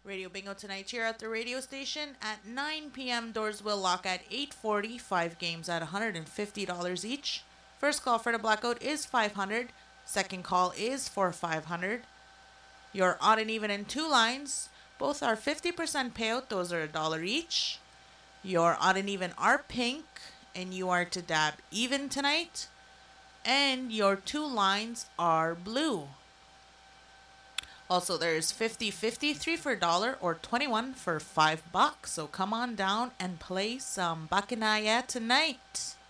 Radio Bingo tonight here at the radio station at 9 p.m. Doors will lock at 8:40. 5 games at $150 each. First call for the blackout is 500. Second call is for 500. Your odd and even and two lines, both are 50% payout. Those are $1 each. Your odd and even are pink, and you are to dab even tonight. And your two lines are blue. Also, there's 50-50, 3 for $1 or 21 for $5. So come on down and play some Bacchanaya tonight.